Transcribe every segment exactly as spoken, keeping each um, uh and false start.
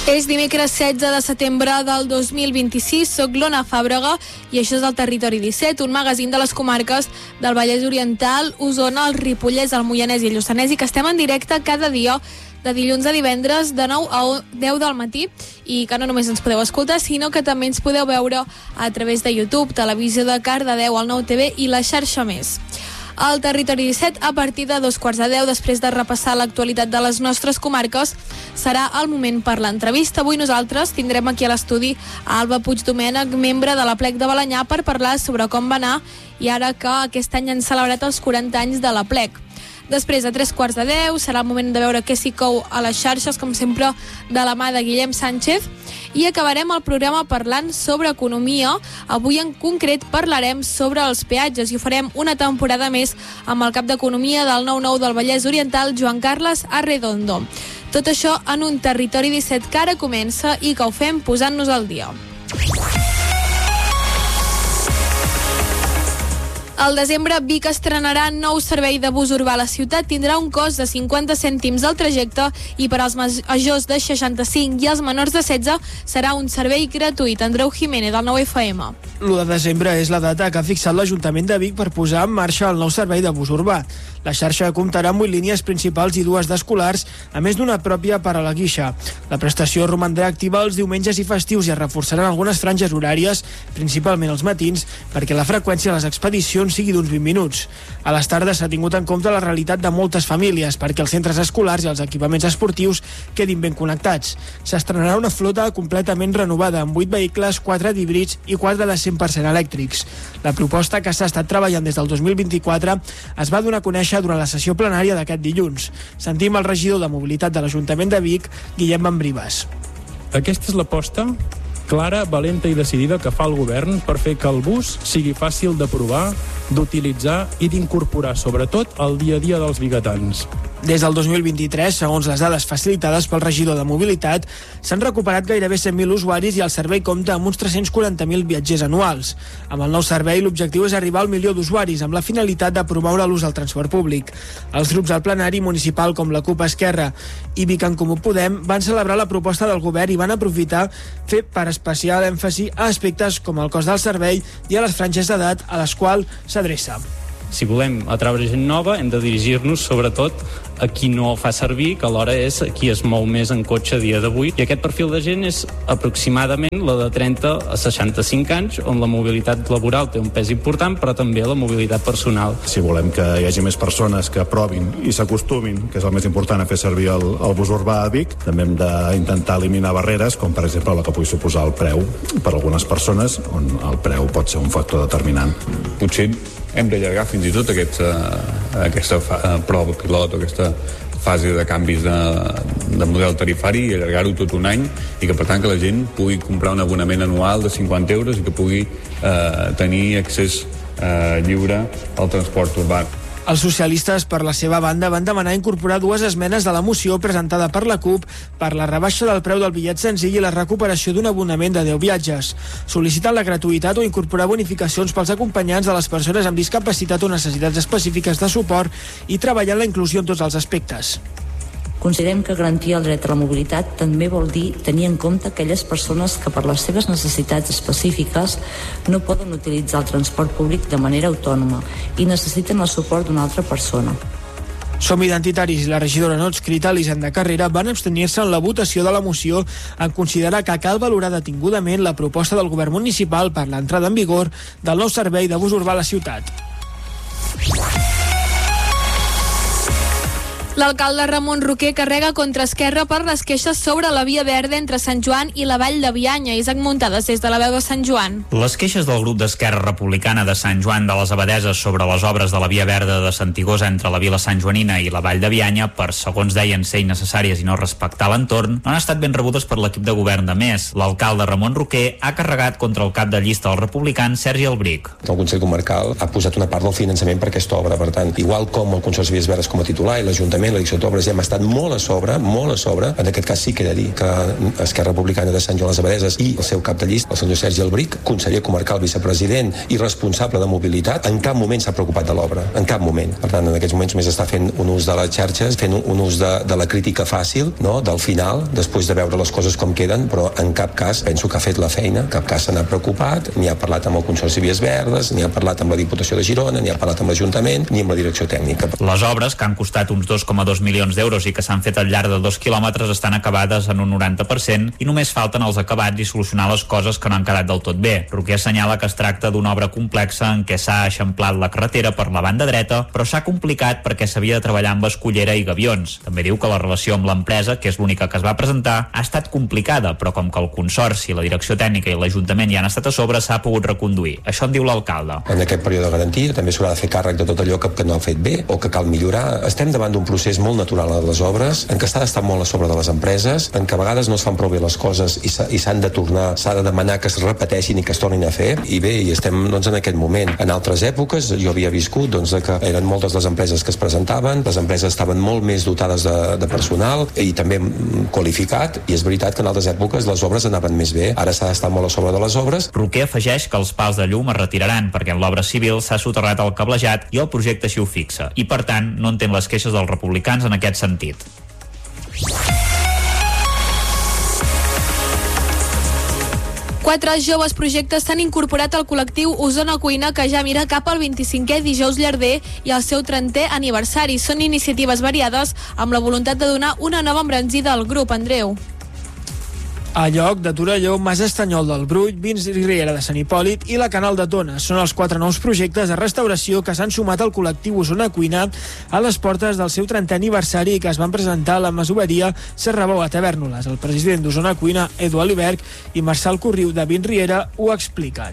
És dimecres setze de setembre del dos mil vint-i-sis, soc l'Ona Fàbrega i això és el Territori disset, un magazín de les comarques del Vallès Oriental, Osona, el Ripollès, el Moianès i el Lluçanès, i que estem en directe cada dia de dilluns a divendres de nou a deu del matí, i que no només ens podeu escoltar, sinó que també ens podeu veure a través de YouTube, Televisió de Cardedeu, el Nou T V i la xarxa Més. Al Territori disset, a partir de dos quarts de deu, després de repassar l'actualitat de les nostres comarques, serà el moment per l'entrevista. Avui nosaltres tindrem aquí a l'estudi a Alba Puigdomènech, membre de la Plec de Balenyà, per parlar sobre com va anar i ara que aquest any han celebrat els quaranta anys de la Plec. Després, a tres quarts de deu, serà el moment de veure què s'hi cou a les xarxes, com sempre, de la mà de Guillem Sánchez. I acabarem el programa parlant sobre economia. Avui, en concret, parlarem sobre els peatges i ho farem una temporada més amb el cap d'Economia del nou nou del Vallès Oriental, Joan Carles Arredondo. Tot això en un Territori disset que ara comença i que ho fem posant-nos al dia. Al desembre, Vic estrenarà nou servei de bus urbà a la ciutat. Tindrà un cost de cinquanta cèntims al trajecte i per als majors de seixanta-cinc i els menors de setze serà un servei gratuït. Andreu Jiménez, del nou F M. l'u de desembre és la data que ha fixat l'Ajuntament de Vic per posar en marxa el nou servei de bus urbà. La xarxa comptarà amb vuit línies principals i dues d'escolars, a més d'una pròpia per a la guixa. La prestació romandrà activa els diumenges i festius i es reforçaran algunes franges horàries, principalment els matins, perquè la freqüència de les expedicions sigui d'uns vint minuts. A les tardes s'ha tingut en compte la realitat de moltes famílies perquè els centres escolars i els equipaments esportius quedin ben connectats. S'estrenarà una flota completament renovada amb vuit vehicles, quatre d'híbrids i quatre de cent per cent elèctrics. La proposta, que s'ha estat treballant des del dos mil vint-i-quatre, es va donar a conèixer durant la sessió plenària d'aquest dilluns. Sentim el regidor de Mobilitat de l'Ajuntament de Vic, Guillem Mambribas. Aquesta és l'aposta clara, valenta i decidida que fa el govern per fer que el bus sigui fàcil de provar, d'utilitzar i d'incorporar, sobretot, al dia a dia dels biguetans. Des del dos mil vint-i-tres, segons les dades facilitades pel regidor de Mobilitat, s'han recuperat gairebé cent mil usuaris i el servei compta amb uns tres-cents quaranta mil viatgers anuals. Amb el nou servei, l'objectiu és arribar al milió d'usuaris, amb la finalitat de promoure l'ús del transport públic. Els grups al plenari municipal, com la CUP Esquerra i Vic en Comú Podem, van celebrar la proposta del govern i van aprofitar fer per especial èmfasi a aspectes com el cost del servei i a les franges d'edat a les quals s'adreça. Si volem atraure gent nova, hem de dirigir-nos sobretot a qui no el fa servir, que alhora és qui es mou més en cotxe a dia d'avui. I aquest perfil de gent és aproximadament la de trenta a seixanta-cinc anys, on la mobilitat laboral té un pes important, però també la mobilitat personal. Si volem que hi hagi més persones que provin i s'acostumin, que és el més important, a fer servir el, el bus urbà a Vic, també hem d'intentar eliminar barreres, com per exemple la que pugui suposar el preu per a algunes persones, on el preu pot ser un factor determinant. Potser hem d'allargar fins i tot aquesta, aquesta fa, prova pilot, aquesta fase de canvis de, de model tarifari i allargar-ho tot un any i que per tant que la gent pugui comprar un abonament anual de cinquanta euros i que pugui eh, tenir accés eh, lliure al transport urbà. Els socialistes, per la seva banda, van demanar incorporar dues esmenes de la moció presentada per la CUP per la rebaixa del preu del bitllet senzill i la recuperació d'un abonament de deu viatges. Sol·liciten la gratuïtat o incorporar bonificacions pels acompanyants de les persones amb discapacitat o necessitats específiques de suport i treballar en la inclusió en tots els aspectes. Considerem que garantir el dret a la mobilitat també vol dir tenir en compte aquelles persones que per les seves necessitats específiques no poden utilitzar el transport públic de manera autònoma i necessiten el suport d'una altra persona. Som Identitaris i la regidora no adscrita, Elisenda Carrera, van abstenir-se en la votació de la moció en considerar que cal valorar detingudament la proposta del govern municipal per l'entrada en vigor del nou servei de bus urbà a la ciutat. L'alcalde Ramon Roquer carrega contra Esquerra per les queixes sobre la via verda entre Sant Joan i la Vall de Bianya. Isaac Muntades, des de la veu de Sant Joan. Les queixes del grup d'Esquerra Republicana de Sant Joan de les Abadeses sobre les obres de la via verda de Santigosa entre la vila santjoanina i la Vall de Bianya, per, segons deien, ser innecessàries i no respectar l'entorn, no han estat ben rebudes per l'equip de govern de Més. L'alcalde Ramon Roquer ha carregat contra el cap de llista dels republicans, Sergi Albric. El Consell Comarcal ha posat una part del finançament per aquesta obra, per tant, igual com el Consorci Vies Verdes com a titular i l'Ajuntament, l'Ajuntament, la direcció d'obres, hem estat molt a sobre, molt a sobre. En aquest cas sí que he de dir que Esquerra Republicana de Sant Joan de les Abadeses i el seu cap de llista, el senyor Sergi Albric, conseller comarcal, vicepresident i responsable de mobilitat, en cap moment s'ha preocupat de l'obra, en cap moment. Per tant, en aquests moments més està fent un ús de les xarxes, fent un ús de, de la crítica fàcil, no?, del final, després de veure les coses com queden, però en cap cas penso que ha fet la feina, en cap cas se n'ha preocupat, ni ha parlat amb el Consorci Vies Verdes, ni ha parlat amb la Diputació de Girona, ni ha parlat amb l'Ajuntament, ni amb la direcció tècnica. Les obres, que han costat uns dos coma dos milions d'euros i que s'han fet al llarg de dos quilòmetres, estan acabades en un noranta per cent i només falten els acabats i solucionar les coses que no han quedat del tot bé. Roquer assenyala que es tracta d'una obra complexa en què s'ha eixamplat la carretera per la banda dreta, però s'ha complicat perquè s'havia de treballar amb escullera i gavions. També diu que la relació amb l'empresa, que és l'única que es va presentar, ha estat complicada, però com que el Consorci, la direcció tècnica i l'Ajuntament ja han estat a sobre, s'ha pogut reconduir. Això en diu l'alcalde. En aquest període de garantia també s'haurà de fer càrrec de tot allò que, que no ha fet bé o que cal millorar. Estem davant d'un procés molt natural a les obres, en què s'ha d'estar molt a sobre de les empreses, en què a vegades no es fan prou bé les coses i s'han de tornar, s'ha de demanar que es repeteixin i que es tornin a fer, i bé, i estem doncs, en aquest moment. En altres èpoques jo havia viscut doncs, que eren moltes les empreses que es presentaven, les empreses estaven molt més dotades de, de personal i també qualificat, i és veritat que en altres èpoques les obres anaven més bé. Ara s'ha d'estar molt a sobre de les obres. Roquer afegeix que els pals de llum es retiraran perquè en l'obra civil s'ha soterrat el cablejat i el projecte així ho fixa, i per tant no entén les queixes dels republicans en aquest sentit. Quatre joves projectes s'han incorporat al col·lectiu Osona Cuina, que ja mira cap al vint-i-cinquè Dijous Llarder i al seu trentè aniversari. Són iniciatives variades amb la voluntat de donar una nova embranzida al grup. Andreu. A lloc de Torelló, Mas Estanyol del Brull, Vins i Riera de Sant Hipòlit i la Canal de Tona. Són els quatre nous projectes de restauració que s'han sumat al col·lectiu Osona Cuina a les portes del seu trentè aniversari i que es van presentar a la masoveria Serrabou a Tavèrnoles. El president d'Osona Cuina, Edu Aliberg, i Marçal Corriu de Vins Riera ho expliquen.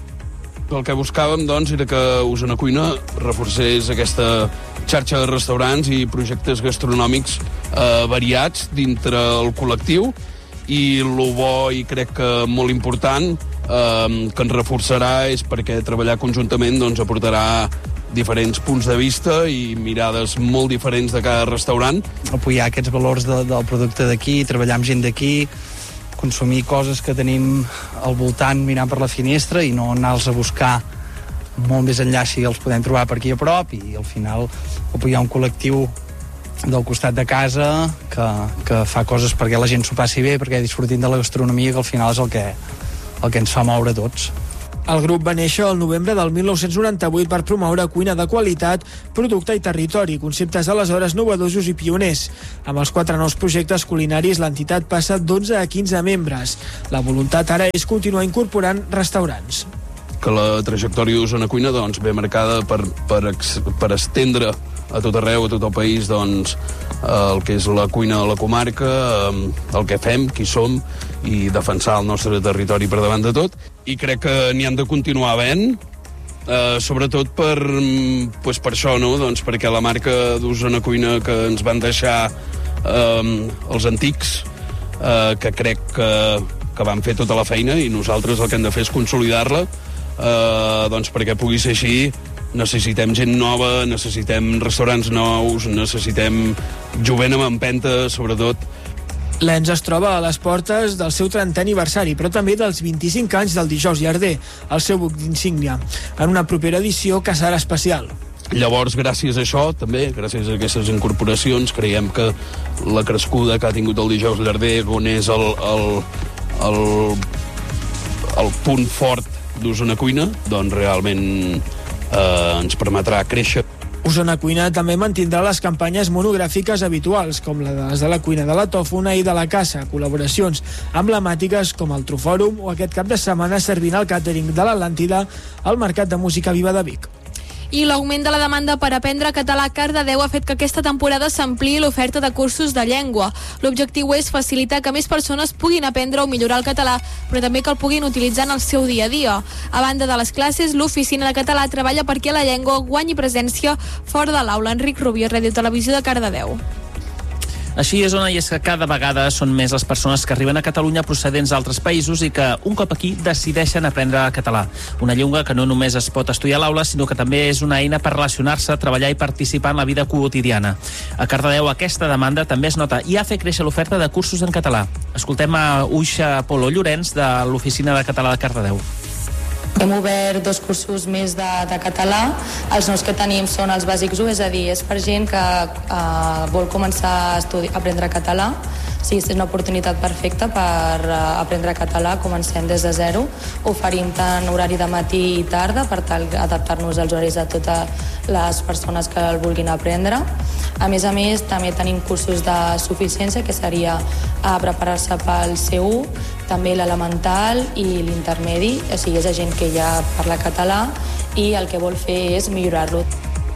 El que buscàvem, doncs, era que Osona Cuina reforcés aquesta xarxa de restaurants i projectes gastronòmics eh, variats dintre el col·lectiu, i el bo, i crec que molt important, eh, que ens reforçarà és perquè treballar conjuntament doncs, aportarà diferents punts de vista i mirades molt diferents de cada restaurant. Apoyar aquests valors de, del producte d'aquí, treballar amb gent d'aquí, consumir coses que tenim al voltant mirant per la finestra i no anar-los a buscar molt més enllà si els podem trobar per aquí a prop, i al final apoyar un col·lectiu del costat de casa que, que fa coses perquè la gent s'ho passi bé, perquè disfrutin de la gastronomia, que al final és el que, el que ens fa moure tots. El grup va néixer el novembre del mil nou-cents noranta-vuit per promoure cuina de qualitat, producte i territori, conceptes aleshores novedosos i pioners. Amb els quatre nous projectes culinaris, l'entitat passa d'onze a quinze membres. La voluntat ara és continuar incorporant restaurants. Que la trajectòria d'Osona Cuina doncs, ve marcada per, per, per estendre a tot arreu, a tot el país, doncs, el que és la cuina de la comarca, el que fem, qui som, i defensar el nostre territori per davant de tot. I crec que n'hi han de continuar havent, eh, sobretot per, pues per això, no? Doncs perquè la marca d'Osona Cuina que ens van deixar eh, els antics, eh, que crec que, que van fer tota la feina, i nosaltres el que hem de fer és consolidar-la, eh, doncs perquè pugui ser així. Necessitem gent nova, necessitem restaurants nous, necessitem jovent amb empenta, sobretot. L'Ens es troba a les portes del seu trentè aniversari, però també dels vint-i-cinc anys del Dijous Llarder, el seu buc d'insígnia, en una propera edició que serà especial. Llavors, gràcies a això, també, gràcies a aquestes incorporacions, creiem que la crescuda que ha tingut el Dijous Llarder, on és el, el, el, el punt fort d'Osona Cuina, doncs realment Eh, ens permetrà créixer. Osona Cuina també mantindrà les campanyes monogràfiques habituals, com les de la cuina de la tòfona i de la caça, col·laboracions emblemàtiques com el Trofòrum o aquest cap de setmana servint el càtering de l'Atlàntida al Mercat de Música Viva de Vic. I l'augment de la demanda per aprendre català a Cardedeu ha fet que aquesta temporada s'ampliï l'oferta de cursos de llengua. L'objectiu és facilitar que més persones puguin aprendre o millorar el català, però també que el puguin utilitzar en el seu dia a dia. A banda de les classes, l'Oficina de Català treballa perquè la llengua guanyi presència fora de l'aula. Enric Rubio, Ràdio Televisió de Cardedeu. Així és, Ona, i és que cada vegada són més les persones que arriben a Catalunya procedents d'altres països i que, un cop aquí, decideixen aprendre català. Una llengua que no només es pot estudiar a l'aula, sinó que també és una eina per relacionar-se, treballar i participar en la vida quotidiana. A Cardedeu aquesta demanda també es nota i ha fet créixer l'oferta de cursos en català. Escoltem a Uixa Polo Llorenç de l'Oficina de Català de Cardedeu. Hem obert dos cursos més de, de català. Els nous que tenim són els bàsics u, és a dir, és per gent que uh, vol començar a, estudi- a aprendre català. Sí, és una oportunitat perfecta per uh, aprendre català. Comencem des de zero. Oferim tant horari de matí i tarda per tal adaptar-nos als horaris de totes les persones que el vulguin aprendre. A més a més, també tenim cursos de suficiència, que seria a preparar-se pel C u, també l'elemental i l'intermedi, o sigui, és gent que ja parla català i el que vol fer és millorar-lo.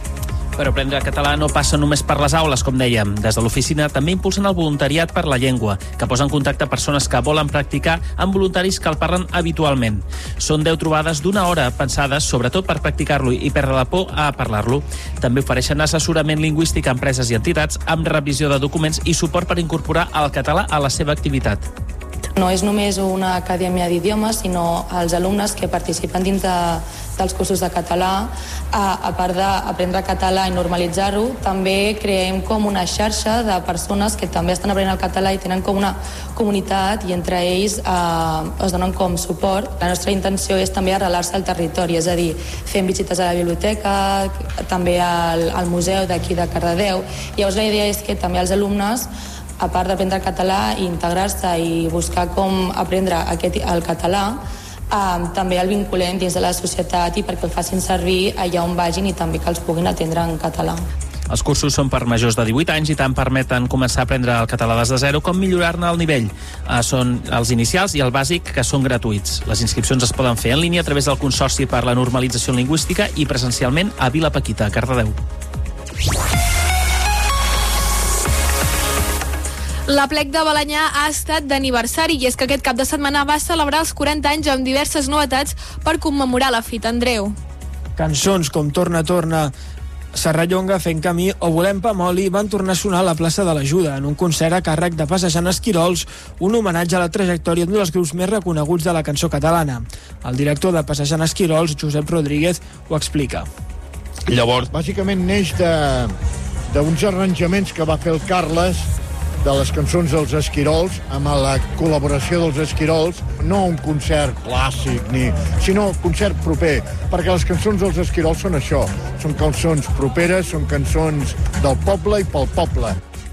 Però aprendre català no passa només per les aules, com dèiem. Des de l'oficina també impulsen el voluntariat per la llengua, que posa en contacte persones que volen practicar amb voluntaris que el parlen habitualment. Són deu trobades d'una hora pensades sobretot per practicar-lo i perdre la por a parlar-lo. També ofereixen assessorament lingüístic a empreses i entitats amb revisió de documents i suport per incorporar el català a la seva activitat. No és només una acadèmia d'idiomes, sinó els alumnes que participen dins de, dels cursos de català, a, a part d'aprendre català i normalitzar-ho, també creem com una xarxa de persones que també estan aprenent el català i tenen com una comunitat i entre ells eh, es donen com suport. La nostra intenció és també arrelar-se al territori, és a dir, fem visites a la biblioteca, també al, al museu d'aquí de Cardedeu. Llavors la idea és que també els alumnes, a part d'aprendre català i integrar-se i buscar com aprendre aquest, el català, eh, també el vinculem dins de la societat i perquè el facin servir allà on vagin i també que els puguin atendre en català. Els cursos són per majors de divuit anys i tant permeten començar a aprendre el català des de zero com millorar-ne el nivell. Eh, són els inicials i el bàsic, que són gratuïts. Les inscripcions es poden fer en línia a través del Consorci per la Normalització Lingüística i presencialment a Vila Paquita, a Cardedeu. L'Aplec de Balenyà ha estat d'aniversari i és que aquest cap de setmana va celebrar els quaranta anys amb diverses novetats per commemorar la fita. Andreu. Cançons com Torna, Torna, Serrallonga, Fent Camí o Volem pa amb oli van tornar a sonar a la plaça de l'Ajuda en un concert a càrrec de Passejant Esquirols, un homenatge a la trajectòria d'un dels grups més reconeguts de la cançó catalana. El director de Passejant Esquirols, Josep Rodríguez, ho explica. Llavors, bàsicament neix de d'uns arranjaments que va fer el Carles de les cançons dels Esquirols, amb la col·laboració dels Esquirols, no un concert clàssic, ni, sinó un concert proper, perquè les cançons dels Esquirols són això, són cançons properes, són cançons del poble i pel poble.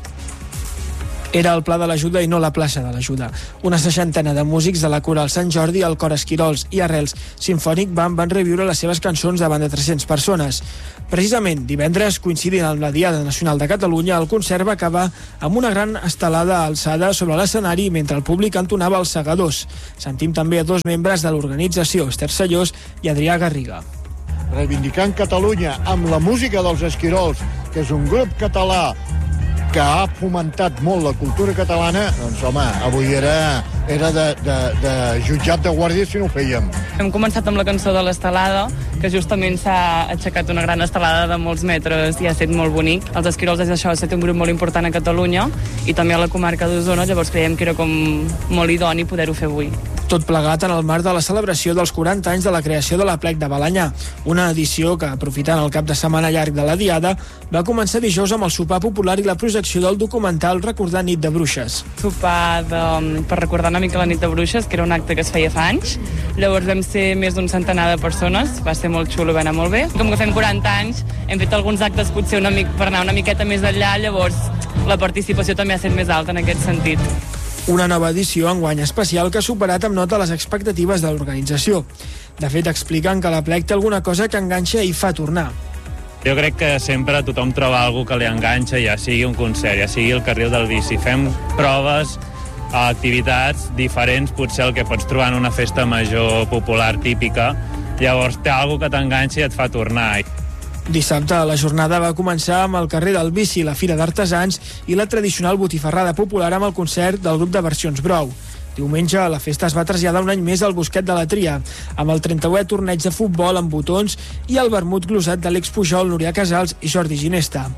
Era el Pla de l'Ajuda i no la plaça de l'Ajuda. Una seixantena de músics de la Coral Sant Jordi, el Cor Esquirols i Arrels Simfònic Band van reviure les seves cançons davant de tres-centes persones. Precisament, divendres, coincidint amb la Diada Nacional de Catalunya, el concert va acabar amb una gran estelada alçada sobre l'escenari mentre el públic entonava els segadors. Sentim també a dos membres de l'organització, Esther Sallós i Adrià Garriga. Reivindicant Catalunya amb la música dels Esquirols, que és un grup català que ha fomentat molt la cultura catalana, doncs home, avui era, era de, de, de jutjat de guàrdia si no ho fèiem. Hem començat amb la cançó de l'Estelada, que justament s'ha aixecat una gran estelada de molts metres i ha estat molt bonic. Els Esquirols des d'això ha estat un grup molt important a Catalunya i també a la comarca d'Osona, llavors creiem que era com molt idoni poder-ho fer avui. Tot plegat en el marc de la celebració dels quaranta anys de la creació de l'Aplec de Balenyà, una edició que, aprofitant el cap de setmana llarg de la Diada, va començar dijous amb el sopar popular i la projecció del documental Recordar Nit de Bruixes. Sopar de, per recordar una mica la Nit de Bruixes, que era un acte que es feia fa anys. Llavors vam ser més d'un centenar de persones, va ser molt xulo, va anar molt bé. Com que fem quaranta anys, hem fet alguns actes potser una mic, per anar una miqueta més enllà, llavors la participació també ha estat més alta en aquest sentit. Una nova edició enguany especial que ha superat amb nota les expectatives de l'organització. De fet, expliquen que l'Aplec té alguna cosa que enganxa i fa tornar. Jo crec que sempre tothom troba alguna que li enganxa, ja sigui un concert, ja sigui el carril del bici. Fem proves, activitats diferents, potser el que pots trobar en una festa major popular típica. Llavors té alguna que t'enganxa i et fa tornar. Dissabte la jornada va començar amb el carrer del bici, la Fira d'Artesans i la tradicional botifarrada popular amb el concert del grup de Versions Brou. Diumenge la festa es va traslladar un any més al Bosquet de la Tria, amb el trentauè torneig de futbol amb botons i el vermut glosat de l'ex Pujol, Núria Casals i Jordi Ginesta.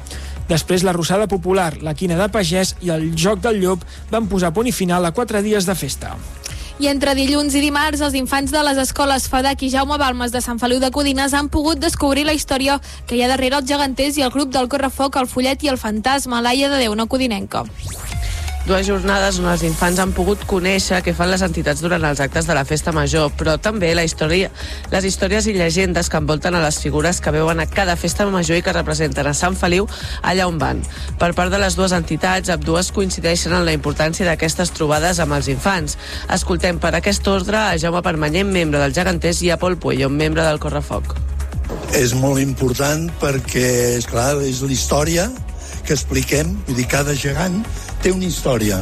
Després la Rossada Popular, la Quina de Pagès i el Joc del Llop van posar punt i final a quatre dies de festa. I entre dilluns i dimarts, els infants de les escoles Fadac i Jaume Balmes de Sant Feliu de Codines han pogut descobrir la història que hi ha darrere els geganters i el grup del Correfoc, el Follet i el Fantasma, Laia de Déu, una codinenca. Dues jornades on els infants han pogut conèixer què fan les entitats durant els actes de la festa major, però també la història, les històries i llegendes que envolten a les figures que veuen a cada festa major i que representen a Sant Feliu allà on van. Per part de les dues entitats, ambdues coincideixen en la importància d'aquestes trobades amb els infants. Escoltem per aquest ordre a Jaume Permanyer, membre dels Geganters, i a Pol Puello, membre del Correfoc. És molt important perquè, és clar, és la història que expliquem, vull dir, cada gegant té una història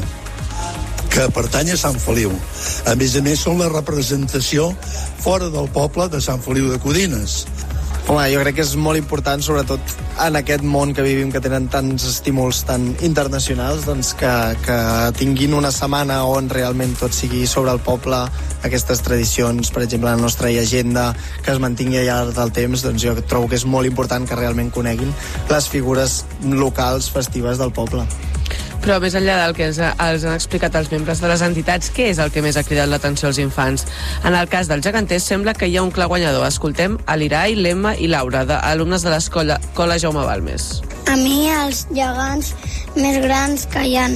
que pertany a Sant Feliu. A més a més, són la representació fora del poble de Sant Feliu de Codines. Home, jo crec que és molt important, sobretot en aquest món que vivim, que tenen tants estímuls tan internacionals, doncs que, que tinguin una setmana on realment tot sigui sobre el poble, aquestes tradicions, per exemple, la nostra llegenda, que es mantingui al llarg del temps, doncs jo trobo que és molt important que realment coneguin les figures locals festives del poble. Però més enllà del que els, els han explicat els membres de les entitats, què és el que més ha cridat l'atenció als infants? En el cas dels geganters sembla que hi ha un clar guanyador. Escoltem a l'Irai, l'Emma i Laura, de, alumnes de l'escola Cola Jaume Balmes. A mi els gegants més grans que hi ha.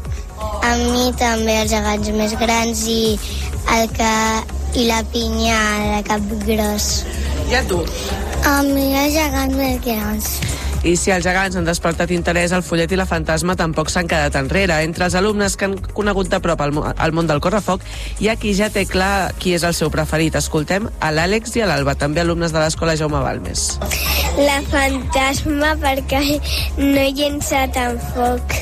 A mi també els gegants més grans i, el que, i la pinya de cap gros. I a tu? A mi els gegants més grans. I si els gegants han despertat interès, el Follet i la Fantasma tampoc s'han quedat enrere. Entre els alumnes que han conegut de prop el, el món del Correfoc, hi ha qui ja té clar qui és el seu preferit. Escoltem a l'Àlex i a l'Alba, també alumnes de l'escola Jaume Balmes. La Fantasma, perquè no llença tant foc.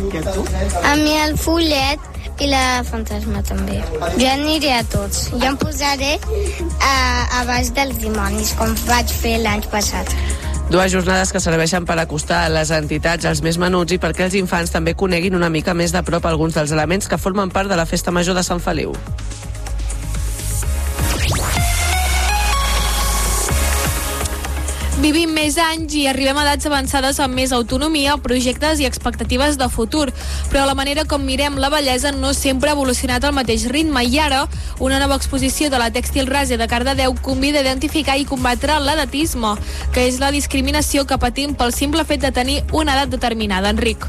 A mi el Follet i la Fantasma també. Jo aniré a tots. Jo em posaré a, a baix dels dimonis, com vaig fer l'any passat. Dues jornades que serveixen per acostar a les entitats als més menuts i perquè els infants també coneguin una mica més de prop alguns dels elements que formen part de la festa major de Sant Feliu. Vivim més anys i arribem a edats avançades amb més autonomia, projectes i expectatives de futur. Però la manera com mirem la bellesa no sempre ha evolucionat al mateix ritme i ara una nova exposició de la Tèxtil Rase de Cardedeu convida a identificar i combatre l'edatisme, que és la discriminació que patim pel simple fet de tenir una edat determinada. Enric.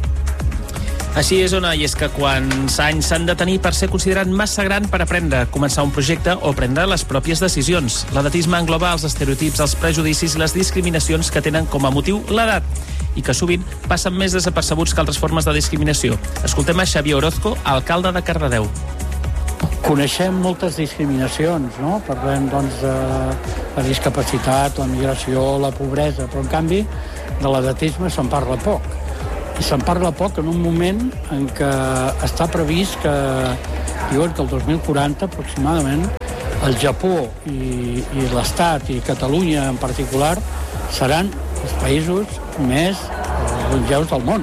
Així és, Ona, i és que quants anys s'han de tenir per ser considerat massa gran per aprendre, començar un projecte o prendre les pròpies decisions. L'edatisme engloba els estereotips, els prejudicis i les discriminacions que tenen com a motiu l'edat i que sovint passen més desapercebuts que altres formes de discriminació. Escoltem a Xavier Orozco, alcalde de Cardedeu. Coneixem moltes discriminacions, no? Parlem, doncs, de la discapacitat, la migració, la pobresa, però en canvi de l'edatisme se'n parla poc. I se'n parla poc en un moment en què està previst que, diuen que el dos mil quaranta aproximadament, el Japó i, i l'Estat i Catalunya en particular seran els països més longeus del món.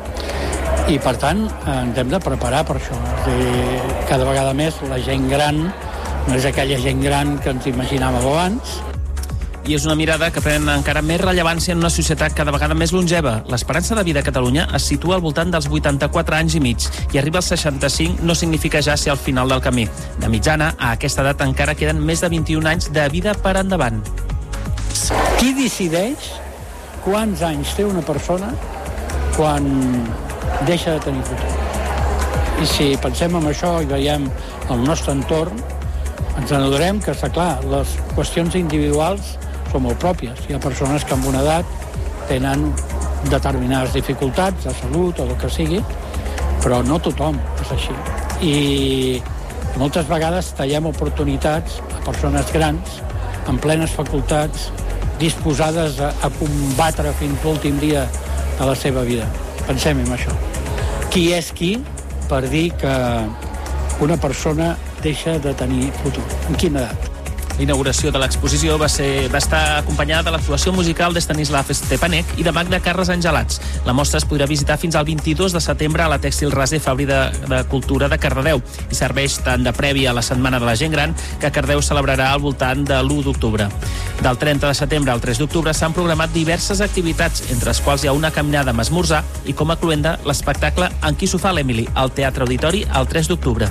I per tant ens hem de preparar per això. És a dir, cada vegada més la gent gran no és aquella gent gran que ens imaginàvem abans. I és una mirada que pren encara més rellevància en una societat cada vegada més longeva. L'esperança de vida a Catalunya es situa al voltant dels vuitanta-quatre anys i mig i arribar als seixanta-cinc no significa ja ser al final del camí. De mitjana, a aquesta edat encara queden més de vint-i-un anys de vida per endavant. Qui decideix quants anys té una persona quan deixa de tenir futur? I si pensem en això i veiem el nostre entorn, ens adonarem que, està clar, les qüestions individuals són molt pròpies. Hi ha persones que amb una edat tenen determinades dificultats de salut o el que sigui, però no tothom és així. I moltes vegades tallem oportunitats a persones grans amb plenes facultats disposades a, a combatre fins l'últim dia de la seva vida. Pensem en això. Qui és qui per dir que una persona deixa de tenir futur? En quina edat? La inauguració de l'exposició va, ser, va estar acompanyada de l'actuació musical de Stanislav Stepanek i de Magda Carles Angelats. La mostra es podrà visitar fins al vint-i-dos de setembre a la Tèxtil Rase Fabri de, de Cultura de Cardedeu i serveix tant de prèvia a la Setmana de la Gent Gran, que Cardedeu celebrarà al voltant de l'u d'octubre. Del trenta de setembre al tres d'octubre s'han programat diverses activitats, entre les quals hi ha una caminada amb esmorzar i, com a cloenda, l'espectacle En qui s'ho fa l'Emily, al Teatre Auditori el tres d'octubre.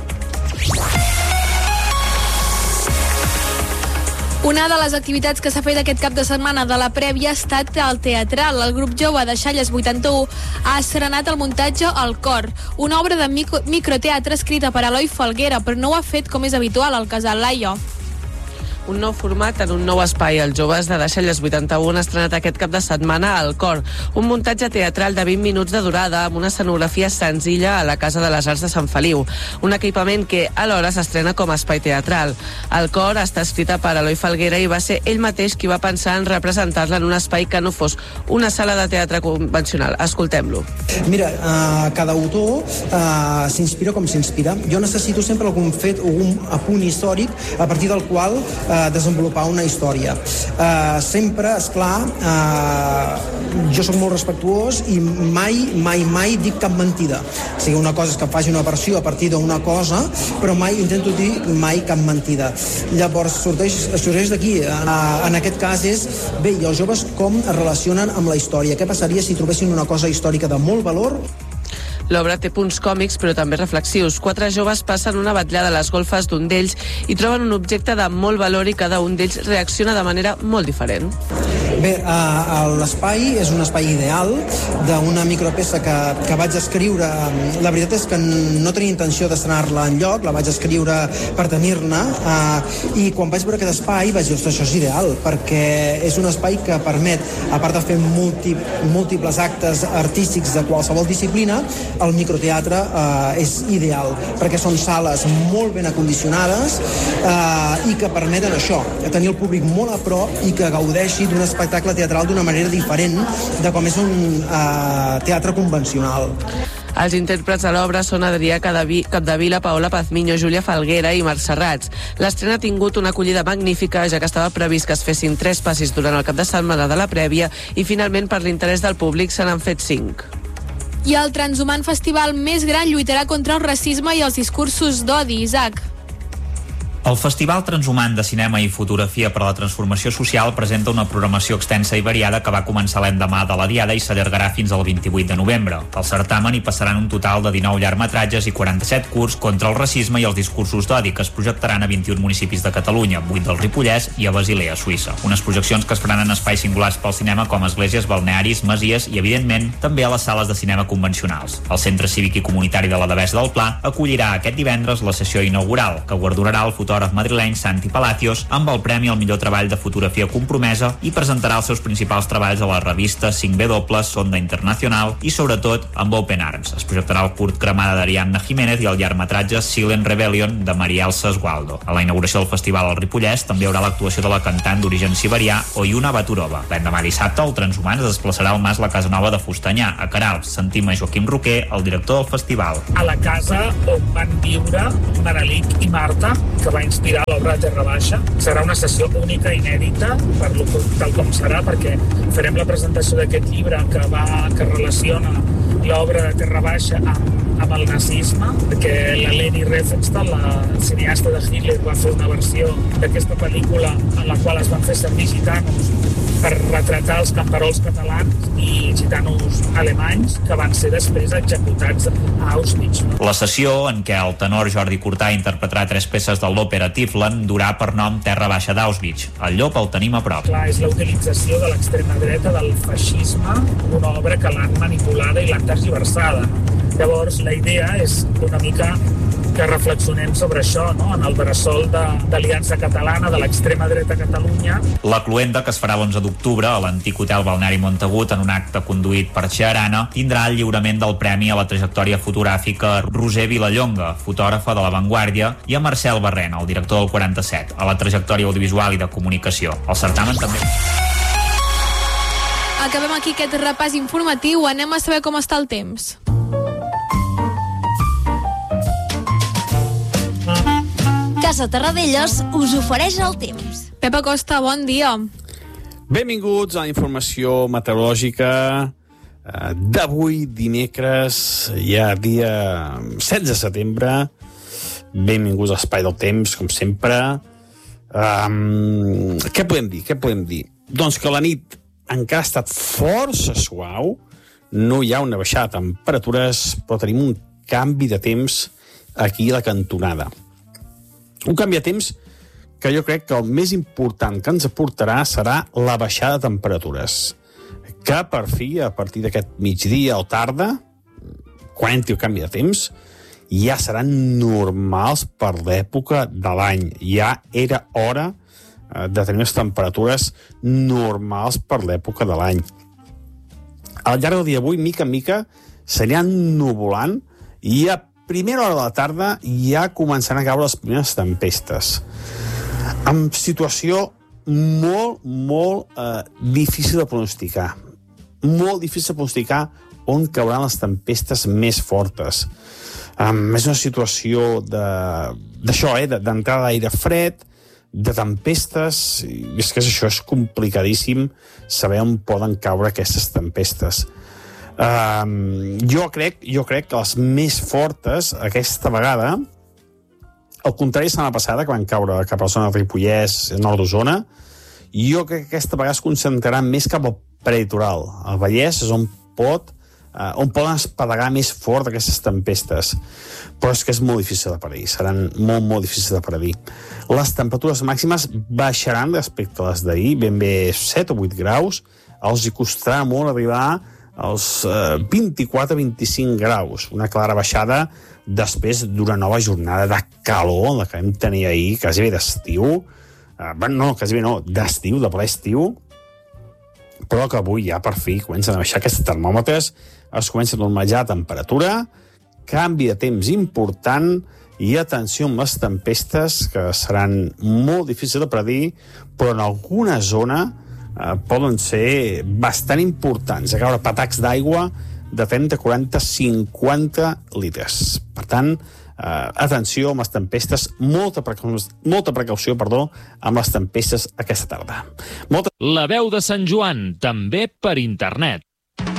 Una de les activitats que s'ha fet aquest cap de setmana de la prèvia ha estat el teatral. El grup jove de Xalles vuitanta-u ha estrenat el muntatge El Cor, una obra de micro microteatre escrita per Eloi Falguera, però no ho ha fet com és habitual al Casal Laia. Un nou format en un nou espai. Els joves de Deixalles vuitanta-u han estrenat aquest cap de setmana El Cor, un muntatge teatral de vint minuts de durada amb una escenografia senzilla a la Casa de les Arts de Sant Feliu, un equipament que alhora s'estrena com a espai teatral. El Cor està escrita per Eloi Falguera i va ser ell mateix qui va pensar en representar-la en un espai que no fos una sala de teatre convencional. Escoltem-lo. Mira, uh, cada autor uh, s'inspira com s'inspira. Jo necessito sempre algun fet o un apunt històric a partir del qual uh, desenvolupar una història. Uh, sempre, esclar, uh, jo sóc molt respectuós i mai, mai, mai dic cap mentida. O sigui, una cosa és que faci una versió a partir d'una cosa, però mai intento dir mai cap mentida. Llavors, sorgeix, sorgeix d'aquí. Uh, en aquest cas és, bé, i els joves com es relacionen amb la història? Què passaria si trobessin una cosa històrica de molt valor? L'obra té punts còmics, però també reflexius. Quatre joves passen una batllada a les golfes d'un d'ells i troben un objecte de molt valor i cada un d'ells reacciona de manera molt diferent. Bé, uh, l'espai és un espai ideal d'una micropeça que, que vaig escriure. La veritat és que no tenia intenció d'estrenar-la enlloc, la vaig escriure per tenir-ne, uh, i quan vaig veure aquest espai vaig dir, ostres, això és ideal, perquè és un espai que permet, a part de fer múlti, múltiples actes artístics de qualsevol disciplina, el microteatre uh, és ideal, perquè són sales molt ben acondicionades uh, i que permeten això, tenir el públic molt a prop i que gaudeixi d'un espectacle teatral d'una manera diferent de com és un uh, teatre convencional. Els intèrprets de l'obra són Adrià Capdevila, Paola Pazmiño, Júlia Falguera i Marc Serrats. L'estrena ha tingut una acollida magnífica, ja que estava previst que es fessin tres passis durant el cap de setmana de la prèvia i finalment per l'interès del públic se n'han fet cinc. I el Transhumant Festival més gran lluitarà contra el racisme i els discursos d'odi. Isaac. El Festival Transhumant de Cinema i Fotografia per a la Transformació Social presenta una programació extensa i variada que va començar l'endemà de la Diada i s'allargarà fins al vint-i-vuit de novembre. Al certamen hi passaran un total de dinou llargmetratges i quaranta-set curts contra el racisme i els discursos d'odi que es projectaran a vint-i-un municipis de Catalunya, vuit del Ripollès i a Basilea, Suïssa. Unes projeccions que es faran en espais singulars pel cinema com esglésies, balnearis, masies i, evidentment, també a les sales de cinema convencionals. El Centre Cívic i Comunitari de la Devesa del Pla acollirà aquest divendres la sessió inaugural, que guardonarà el fotògraf madrileny Santi Palacios amb el Premi al millor treball de fotografia compromesa i presentarà els seus principals treballs a la revista cinc W, Sonda Internacional i, sobretot, amb Open Arms. Es projectarà el curt Cremada d'Ariadna Jiménez i el llargmetratge Silent Rebellion de Maria Elsa Esgualdo. A la inauguració del festival al Ripollès també hi haurà l'actuació de la cantant d'origen siberià Oyuna Baturova. L'endemà dissabte, el Transhumant es desplaçarà al Mas La Casanova de Fustanyà, a Queralbs. Sentim a Joaquim Roquer, el director del festival. A la casa on van viure Manelic i Marta, que va inspirar l'obra de Terra Baixa. Serà una sessió única i inèdita, per lo, tal com serà, perquè farem la presentació d'aquest llibre que, va, que relaciona l'obra de Terra Baixa amb, amb el nazisme, perquè la Leni Riefenstahl, la cineasta de Hitler, va fer una versió d'aquesta pel·lícula en la qual es van fer servir gitanos per retratar els camperols catalans i gitanos alemanys que van ser després executats a Auschwitz. La sessió, en què el tenor Jordi Curtà interpretarà tres peces de l'òpera Tiflen, durà per nom Terra Baixa d'Auschwitz. El llop el tenim a prop. Clar, és la utilització de l'extrema dreta del feixisme, una obra que l'han manipulada i l'han tergiversada. Llavors, la idea és una mica que reflexionem sobre això, no? En el bressol d'Aliança Catalana, de l'extrema dreta a Catalunya. La cloenda, que es farà l'onze d'octubre a l'antic hotel balneari Montagut en un acte conduït per Xearana, tindrà el lliurament del premi a la trajectòria fotogràfica Roser Vilallonga, fotògrafa de La Vanguardia, i a Marcel Barrén, el director del quaranta-set, a la trajectòria audiovisual i de comunicació. El certamen també... Acabem aquí aquest repàs informatiu. Anem a saber com està el temps. Casa Terradellos us ofereix el temps. Pepa Costa, bon dia. Benvinguts a la informació meteorològica d'avui, dimecres, ja dia setze de setembre. Benvinguts a l'Espai del Temps, com sempre. Um, què podem dir? Què podem dir? Doncs que la nit encara ha estat força suau, no hi ha una baixada de temperatures, però tenim un canvi de temps aquí a la cantonada. Un canvi de temps que jo crec que el més important que ens aportarà serà la baixada de temperatures, que per fi, a partir d'aquest migdia o tarda, quan entri el canvi de temps, ja seran normals per l'època de l'any. Ja era hora de tenir les temperatures normals per l'època de l'any. Al llarg del dia d'avui, mica en mica, s'aniran nuvolant i a primera hora de la tarda ja començaran a caure les primeres tempestes. Amb situació molt, molt eh, difícil de pronosticar. Molt difícil de pronosticar on cauran les tempestes més fortes. Um, és una situació d'això, eh, d'entrada d'aire fred, de tempestes, i és que això és complicadíssim saber on poden caure aquestes tempestes. Um, jo crec jo crec que les més fortes aquesta vegada, al contrari de la setmana passada, que van caure cap a la zona de Ripollès, nord d'Osona, jo crec que aquesta vegada es concentraran més cap al prelitoral. El Vallès és on pot Uh, on poden espedagar més fort aquestes tempestes, però és que és molt difícil de predir, seran molt, molt difícils de predir. Les temperatures màximes baixaran respecte a les d'ahir, ben bé set o vuit graus, els hi costarà molt arribar als uh, vint-i-quatre a vint-i-cinc graus, una clara baixada després d'una nova jornada de calor, la que vam tenir ahir, quasi bé d'estiu, uh, no, quasi bé no, d'estiu, de ple estiu, però que avui ja per fi comencen a baixar aquests termòmetres, es comença a normalitzar la temperatura, canvi de temps important i atenció amb les tempestes, que seran molt difícils de predir, però en alguna zona eh, poden ser bastant importants, a caure patacs d'aigua de trenta, quaranta, cinquanta litres. Per tant, eh, atenció amb les tempestes, molta precaució, molta precaució perdó, amb les tempestes aquesta tarda. Molta... La veu de Sant Joan, també per internet.